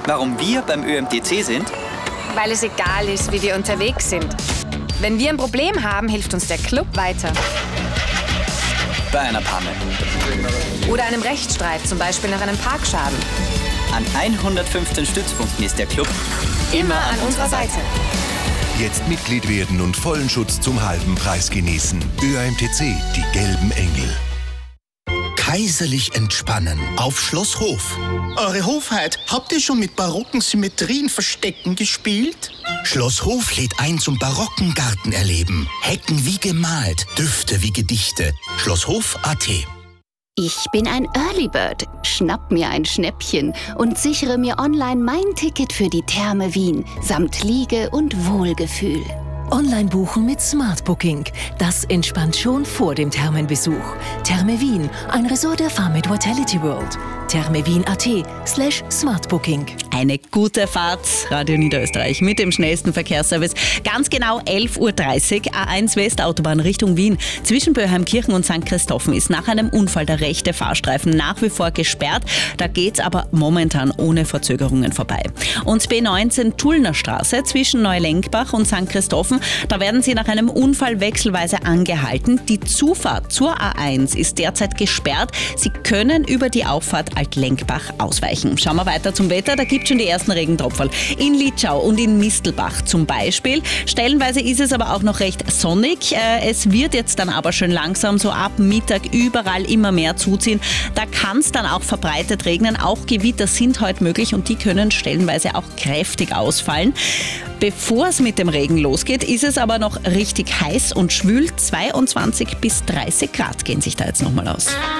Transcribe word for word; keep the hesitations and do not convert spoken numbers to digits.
Warum wir beim Ö M T C sind? Weil es egal ist, wie wir unterwegs sind. Wenn wir ein Problem haben, hilft uns der Club weiter. Bei einer Panne. Oder einem Rechtsstreit, zum Beispiel nach einem Parkschaden. An hundertfünfzehn Stützpunkten ist der Club immer an unserer Seite. Jetzt Mitglied werden und vollen Schutz zum halben Preis genießen. Ö M T C, die gelben Engel. Kaiserlich entspannen auf Schloss Hof. Eure Hofheit, habt ihr schon mit barocken Symmetrien Verstecken gespielt? Schloss Hof lädt ein zum barocken Garten erleben. Hecken wie gemalt, Düfte wie Gedichte. Schlosshof punkt a t. Ich bin ein Early Bird. Schnapp mir ein Schnäppchen und sichere mir online mein Ticket für die Therme Wien samt Liege und Wohlgefühl. Online buchen mit Smart Booking. Das entspannt schon vor dem Thermenbesuch. Therme Wien, ein Resort der Farm mit Vitality World. thermewien punkt a t slash smartbooking. Eine gute Fahrt, Radio Niederösterreich mit dem schnellsten Verkehrsservice. Ganz genau elf Uhr dreißig, A eins Westautobahn Richtung Wien. Zwischen Böheimkirchen und Sankt Christophen ist nach einem Unfall der rechte Fahrstreifen nach wie vor gesperrt. Da geht's aber momentan ohne Verzögerungen vorbei. Und B neunzehn Tullner Straße zwischen Neulenkbach und Sankt Christophen, da werden Sie nach einem Unfall wechselweise angehalten. Die Zufahrt zur A eins ist derzeit gesperrt. Sie können über die Auffahrt Altlenkbach ausweichen. Schauen wir weiter zum Wetter. Da gibt es schon die ersten Regentropferl. In Litschau und in Mistelbach zum Beispiel. Stellenweise ist es aber auch noch recht sonnig. Es wird jetzt dann aber schön langsam so ab Mittag überall immer mehr zuziehen. Da kann es dann auch verbreitet regnen. Auch Gewitter sind heute möglich und die können stellenweise auch kräftig ausfallen. Bevor es mit dem Regen losgeht, ist es aber noch richtig heiß und schwül. zweiundzwanzig bis dreißig Grad gehen sich da jetzt nochmal aus.